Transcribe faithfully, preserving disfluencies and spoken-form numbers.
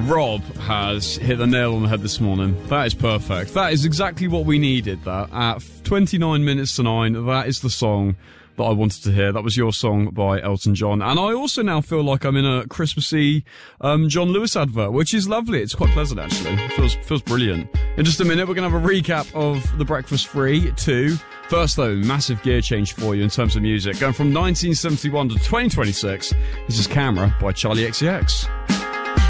Rob has hit the nail on the head this morning. That is perfect. That is exactly what we needed, that. At twenty-nine minutes to nine, that is the song that I wanted to hear. That was your song by Elton John. And I also now feel like I'm in a Christmassy um, John Lewis advert, which is lovely. It's quite pleasant, actually. It feels, feels brilliant. In just a minute, we're going to have a recap of The Breakfast Free two. First, though, massive gear change for you in terms of music. Going from nineteen seventy-one to twenty twenty-six, this is Camera by Charlie X C X.